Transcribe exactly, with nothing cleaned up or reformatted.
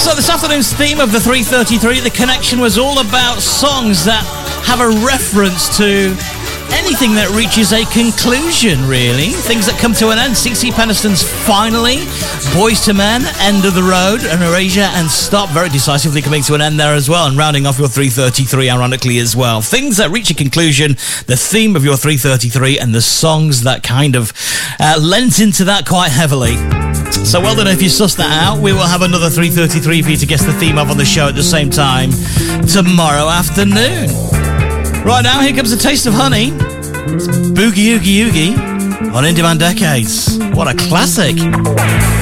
So this afternoon's theme of the three thirty-three, The Connection, was all about songs that have a reference to anything that reaches a conclusion, really. Things that come to an end. C C Peniston's Finally, Boys to Men, End of the Road, and Erasure and Stop, very decisively coming to an end there as well, and rounding off your three thirty-three ironically as well. Things that reach a conclusion, the theme of your three thirty-three, and the songs that kind of uh, lent into that quite heavily. So well done if you sussed that out. We will have another three thirty-three for you to guess the theme of on the show at the same time tomorrow afternoon. Right now, here comes a taste of honey. It's Boogie Oogie Oogie on In Demand Decades. What a classic.